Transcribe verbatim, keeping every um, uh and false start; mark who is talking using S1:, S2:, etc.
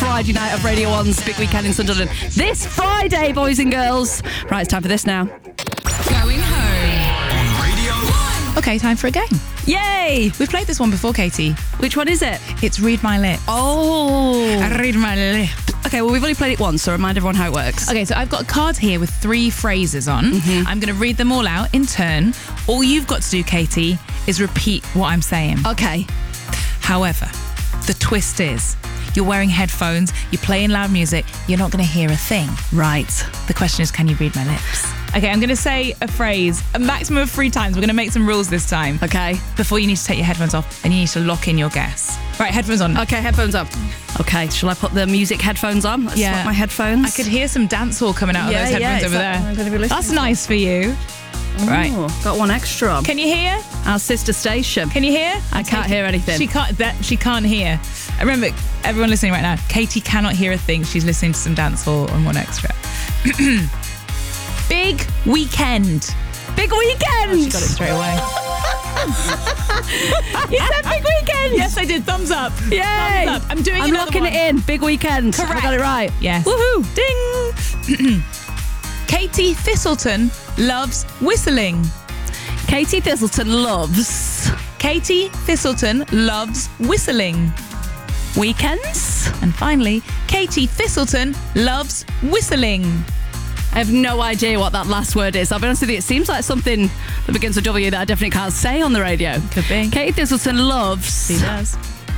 S1: Friday night of Radio one's Big Weekend in Sunderland. This Friday, boys and girls. Right, it's time for this now.
S2: Going home on Radio one.
S3: Okay, time for a game.
S1: Yay!
S3: We've played this one before, Katie.
S1: Which one is it?
S3: It's Read My Lips.
S1: Oh.
S3: Read My Lips.
S1: Okay, well, we've only played it once, so remind everyone how it works.
S3: Okay, so I've got a card here with three phrases on. Mm-hmm. I'm going to read them all out in turn. All you've got to do, Katie, is repeat what I'm saying.
S1: Okay.
S3: However, the twist is you're wearing headphones, you're playing loud music, you're not going to hear a thing.
S1: Right.
S3: The question is, can you read my lips? Okay, I'm going to say a phrase a maximum of three times. We're going to make some rules this time.
S1: Okay.
S3: Before you need to take your headphones off and you need to lock in your guess. Right, headphones on.
S1: Okay, headphones up. Okay, shall I put the music headphones on? Let's
S3: Yeah.
S1: swap my headphones.
S3: I could hear some dancehall coming out
S1: Yeah,
S3: of those
S1: yeah,
S3: headphones
S1: is
S3: over
S1: that what I'm gonna be
S3: there.
S1: listening
S3: That's
S1: to?
S3: nice for you. Right.
S1: Ooh, got one extra on.
S3: Can you hear?
S1: Our sister station.
S3: Can you hear?
S1: I can't hear anything.
S3: She can't. That she can't hear. Remember, everyone listening right now, Katie cannot hear a thing. She's listening to some dancehall on one extra. Big weekend.
S1: Big weekend!
S3: Oh, she got it straight away.
S1: You said big weekend!
S3: Yes, I did. Thumbs up.
S1: Yay!
S3: Thumbs up. I'm doing
S1: I'm
S3: another
S1: locking
S3: one.
S1: it in. Big weekend. I
S3: Correct.
S1: got it right.
S3: Yes.
S1: Woohoo!
S3: Ding. Katie Thistleton loves whistling.
S1: Katie Thistleton loves
S3: Katie Thistleton loves whistling.
S1: weekends.
S3: And finally, Katie Thistleton loves whistling.
S1: I have no idea what that last word is. I'll be honest with you, it seems like something that begins with W that I definitely can't say on the radio.
S3: Could be.
S1: Katie Thistleton loves...
S3: She does.